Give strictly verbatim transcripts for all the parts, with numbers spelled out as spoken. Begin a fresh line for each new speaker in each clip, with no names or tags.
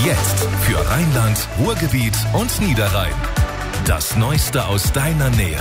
Jetzt für Rheinland, Ruhrgebiet und Niederrhein. Das Neueste aus deiner Nähe.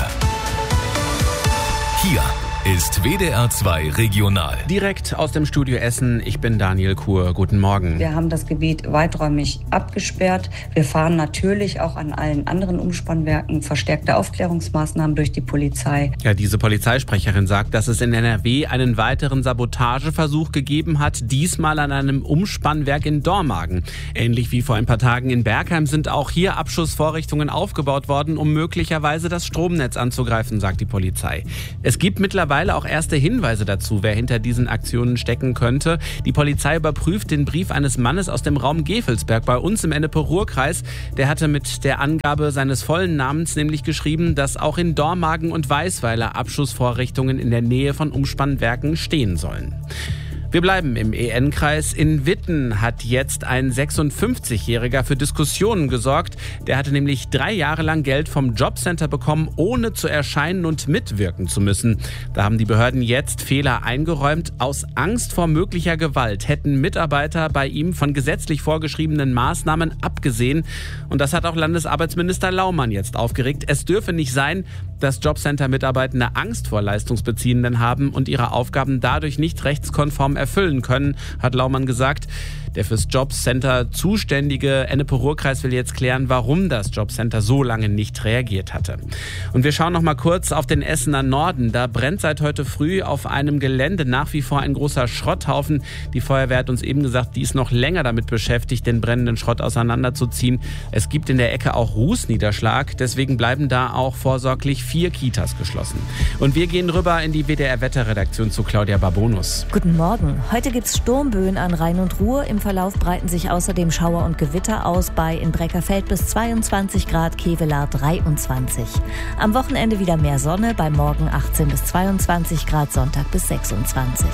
Hier ist W D R zwei Regional.
Direkt aus dem Studio Essen, ich bin Daniel Kuhr. Guten Morgen.
Wir haben das Gebiet weiträumig abgesperrt. Wir fahren natürlich auch an allen anderen Umspannwerken verstärkte Aufklärungsmaßnahmen durch die Polizei.
Ja, diese Polizeisprecherin sagt, dass es in N R W einen weiteren Sabotageversuch gegeben hat, diesmal an einem Umspannwerk in Dormagen. Ähnlich wie vor ein paar Tagen in Bergheim sind auch hier Abschussvorrichtungen aufgebaut worden, um möglicherweise das Stromnetz anzugreifen, sagt die Polizei. Es gibt mittlerweile auch erste Hinweise dazu, wer hinter diesen Aktionen stecken könnte. Die Polizei überprüft den Brief eines Mannes aus dem Raum Gevelsberg bei uns im Ennepe-Ruhr-Kreis. Der hatte mit der Angabe seines vollen Namens nämlich geschrieben, dass auch in Dormagen und Weißweiler Abschussvorrichtungen in der Nähe von Umspannwerken stehen sollen. Wir bleiben im E N-Kreis. In Witten hat jetzt ein sechsundfünfzigjähriger für Diskussionen gesorgt. Der hatte nämlich drei Jahre lang Geld vom Jobcenter bekommen, ohne zu erscheinen und mitwirken zu müssen. Da haben die Behörden jetzt Fehler eingeräumt. Aus Angst vor möglicher Gewalt hätten Mitarbeiter bei ihm von gesetzlich vorgeschriebenen Maßnahmen abgesehen. Und das hat auch Landesarbeitsminister Laumann jetzt aufgeregt. Es dürfe nicht sein, dass Jobcenter-Mitarbeitende Angst vor Leistungsbeziehenden haben und ihre Aufgaben dadurch nicht rechtskonform erfüllen können, hat Laumann gesagt. Der fürs Jobcenter zuständige Ennepe-Ruhr-Kreis will jetzt klären, warum das Jobcenter so lange nicht reagiert hatte. Und wir schauen noch mal kurz auf den Essener Norden. Da brennt seit heute früh auf einem Gelände nach wie vor ein großer Schrotthaufen. Die Feuerwehr hat uns eben gesagt, die ist noch länger damit beschäftigt, den brennenden Schrott auseinanderzuziehen. Es gibt in der Ecke auch Rußniederschlag. Deswegen bleiben da auch vorsorglich vier Kitas geschlossen. Und wir gehen rüber in die W D R-Wetterredaktion zu Claudia Barbonus.
Guten Morgen. Heute gibt es Sturmböen an Rhein und Ruhr. Im Verlauf breiten sich außerdem Schauer und Gewitter aus, bei in Breckerfeld bis zweiundzwanzig Grad, Kevelaer dreiundzwanzig. Am Wochenende wieder mehr Sonne, bei morgen achtzehn bis zweiundzwanzig Grad, Sonntag bis sechsundzwanzig.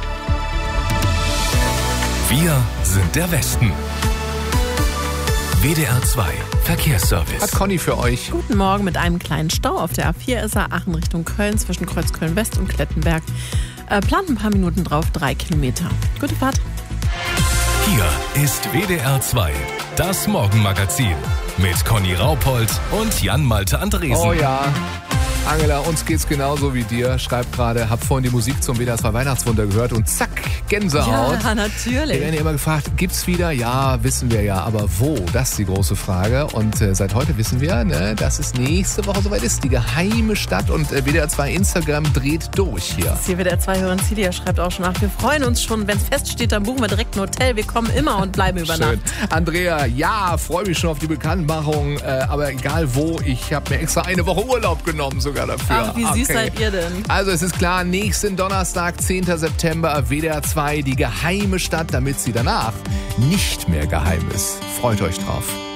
Wir sind der Westen. W D R zwei Verkehrsservice.
Hat Conny für euch.
Guten Morgen. Mit einem kleinen Stau auf der A vier ist er Aachen Richtung Köln zwischen Kreuz Köln-West und Klettenberg. Äh, plant ein paar Minuten drauf, drei Kilometer. Gute Fahrt.
Hier ist W D R zwei, das Morgenmagazin mit Conny Raupold und Jan-Malte Andresen.
Oh ja, Angela, uns geht's genauso wie dir. Schreibt gerade, hab vorhin die Musik zum W D R zwei Weihnachtswunder gehört und zack, Gänsehaut.
Ja, natürlich.
Wir werden ja immer gefragt, gibt's wieder? Ja, wissen wir ja, aber wo? Das ist die große Frage. Und äh, seit heute wissen wir, ne, dass es nächste Woche soweit ist. Die geheime Stadt und äh, W D R zwei Instagram dreht durch hier.
Das hier W D R zwei-Hörerin Celia schreibt auch schon nach. Wir freuen uns schon, wenn es feststeht, dann buchen wir direkt ein Hotel. Wir kommen immer und bleiben über Nacht.
Andrea, ja, freue mich schon auf die Bekanntmachung. Äh, aber egal wo, ich habe mir extra eine Woche Urlaub genommen sogar dafür.
Ach, wie süß okay. seid ihr denn?
Also es ist klar, nächsten Donnerstag, zehnten September, W D R zwei, die geheime Stadt, damit sie danach nicht mehr geheim ist. Freut euch drauf.